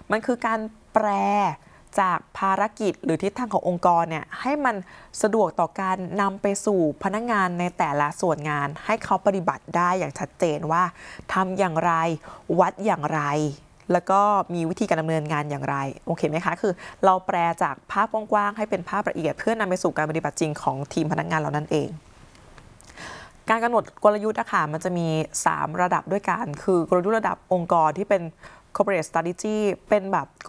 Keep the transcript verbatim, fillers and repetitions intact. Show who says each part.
Speaker 1: มันคือการแปลจากภารกิจหรือทิศทางขององค์กรเนี่ยให้มันสะดวกต่อการนำไปสู่พนักงานในแต่ละส่วนงานให้เขาปฏิบัติได้อย่างชัดเจนว่าทำอย่างไรวัดอย่างไรแล้วก็มีวิธีการดำเนินงานอย่างไรโอเคไหมคะคือเราแปลจากภาพกว้างๆให้เป็นภาพละเอียดเพื่อนำไปสู่การปฏิบัติจริงของทีมพนักงานเรานั่นเองการกำหนดกลยุทธ์นะคะมันจะมีสามระดับด้วยกันคือกลยุทธ์ระดับองค์กรที่เป็น corporate strategy เป็นแบบ